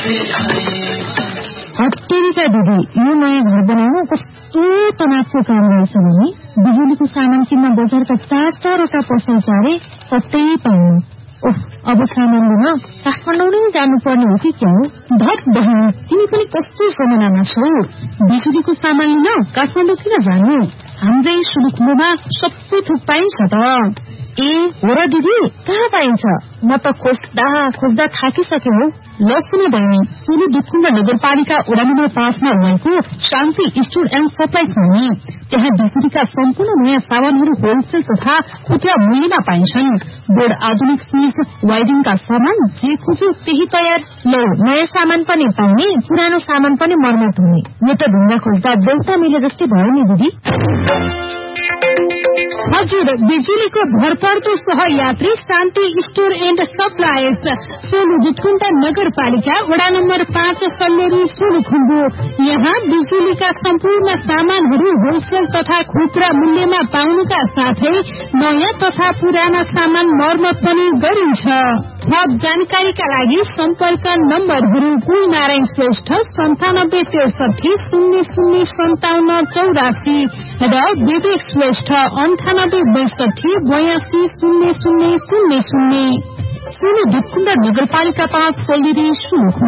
हत्तेरीका दिदी, यो नयाँ घर बनाउनु कस्तो तनावको काम रहेछ भने बिजुलीको सामान किन्न बजारका 4-4वटा पसल चारे कतै पाउनु। अब सामान लिन काठमाडौँ नै जानुपर्ने हो कि क्या हो? धत बहिनी, तिमी पनि कस्तो समयमा छौ? बिजुलीको सामान लिन काठमाडौँ किन जानु? हाम्रै सुलुखुम्बुमा सबै थोक पाइन्छ त। ए हो र दिदी, कहाँ पाइन्छ? म त खोज्दा थाकिसके हो। ल सुन बहिनी, सुरु दुखुण्ड नगरपालिका वडा नम्बर 5 मा रहेको शान्ति स्टोर एन्ड सप्लाइज हुने। त्यहाँ बिजुलीका सम्पूर्ण नयाँ सामानहरू होलसेल तथा खुद्रा मूल्यमा पाइन्छन्। बोर्ड, आधुनिक स्विच, वायरिङका सामान जे खोज्यो त्यही तयार। ल, नयाँ सामान पनि पाउने, पुरानो सामान पनि मर्मत हुने। यो त ढुङ्गा खोज्दा देउता मिले जस्तै भयो नि दिदी। हजुर, बिजुलीको भरपर्दो सहयात्री शान्ति store and supplies, Solu Dudhkund नगरपालिका वडा नम्बर 5 सल्लेरी सोलुखुम्बु। यहाँ बिजुलीका सम्पूर्ण सामानहरू होलसेल तथा खुद्रा मूल्यमा पाउनुका साथै नयाँ तथा पुराना सामान मर्मत पनि गरिन्छ। थप जानकारीका लागि सम्पर्क नम्बरहरू कुलनारायण श्रेष्ठ 9763005784 र विवेक श्रेष्ठ 9862820000। सोलु दुधकुण्ड नगरपालिका 5 सल्लेरी सोलुखुम्बु।